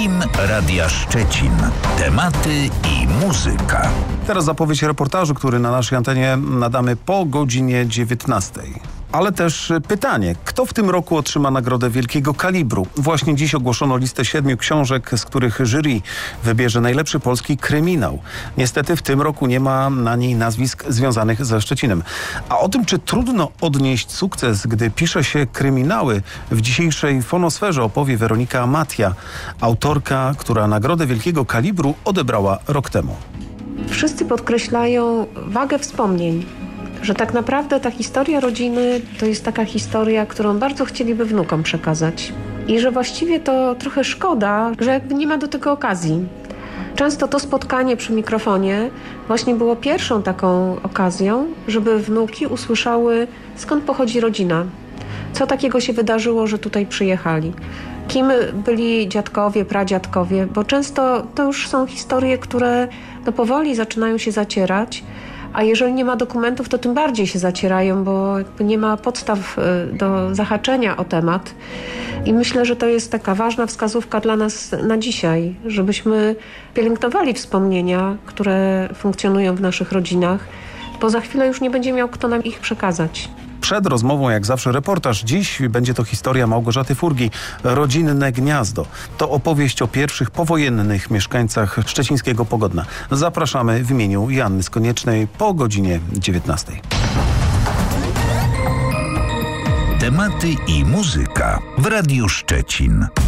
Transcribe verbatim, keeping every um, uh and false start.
Team Radia Szczecin. Tematy i muzyka. Teraz zapowiedź reportażu, który na naszej antenie nadamy po godzinie dziewiętnastej. Ale też pytanie, kto w tym roku otrzyma nagrodę wielkiego kalibru? Właśnie dziś ogłoszono listę siedmiu książek, z których jury wybierze najlepszy polski kryminał. Niestety w tym roku nie ma na niej nazwisk związanych ze Szczecinem. A o tym, czy trudno odnieść sukces, gdy pisze się kryminały, w dzisiejszej fonosferze opowie Weronika Matia, autorka, która nagrodę wielkiego kalibru odebrała rok temu. Wszyscy podkreślają wagę wspomnień, że tak naprawdę ta historia rodziny to jest taka historia, którą bardzo chcieliby wnukom przekazać. I że właściwie to trochę szkoda, że jakby nie ma do tego okazji. Często to spotkanie przy mikrofonie właśnie było pierwszą taką okazją, żeby wnuki usłyszały, skąd pochodzi rodzina. Co takiego się wydarzyło, że tutaj przyjechali. Kim byli dziadkowie, pradziadkowie, bo często to już są historie, które no powoli zaczynają się zacierać, a jeżeli nie ma dokumentów, to tym bardziej się zacierają, bo jakby nie ma podstaw do zahaczenia o temat. I myślę, że to jest taka ważna wskazówka dla nas na dzisiaj, żebyśmy pielęgnowali wspomnienia, które funkcjonują w naszych rodzinach, bo za chwilę już nie będzie miał kto nam ich przekazać. Przed rozmową, jak zawsze, reportaż. Dziś będzie to historia Małgorzaty Furgi, Rodzinne Gniazdo. To opowieść o pierwszych powojennych mieszkańcach szczecińskiego Pogodna. Zapraszamy w imieniu Joanny Skoniecznej po godzinie dziewiętnastej. Tematy i muzyka w Radiu Szczecin.